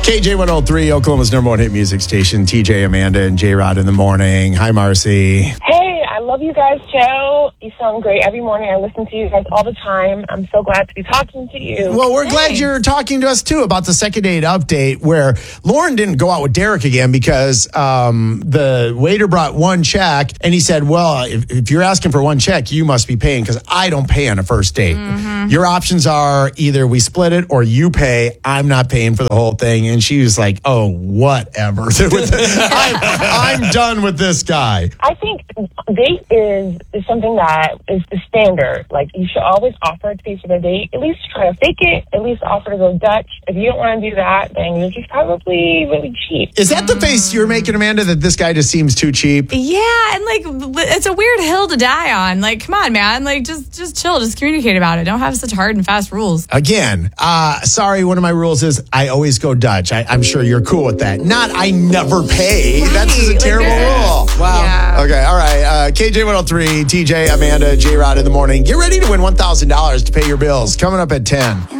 KJ103, Oklahoma's number one hit music station. TJ, Amanda, and J-Rod in the morning. Hi, Marcy. Hey, I love you guys' show. You sound great every morning. I listen to you guys all the time. I'm so glad to be talking to you. Well, we're glad you're talking to us, too, about the second date update where Lauren didn't go out with Derek again because the waiter brought one check, and he said, well, if you're asking for one check, you must be paying because I don't pay on a first date. Mm-hmm. Your options are either we split it or you pay. I'm not paying for the whole thing. And she was like, oh, whatever. I'm done with this guy. I think date is something that is the standard. Like, you should always offer to pay for the date. At least try to fake it. At least offer to go Dutch. If you don't want to do that, then you're just probably really cheap. Is that the face you're making, Amanda, that this guy just seems too cheap? Yeah, and it's a weird hill to die on. Like, come on, man. Like, just chill. Just communicate about it. Don't have such hard and fast rules. Again, sorry, one of my rules is I always go Dutch. I'm sure you're cool with that. Not I never pay. Right. That's just a terrible rule. Wow. Yeah. Okay, all right. KJ103, TJ, Amanda, J-Rod in the morning. Get ready to win $1,000 to pay your bills. Coming up at 10.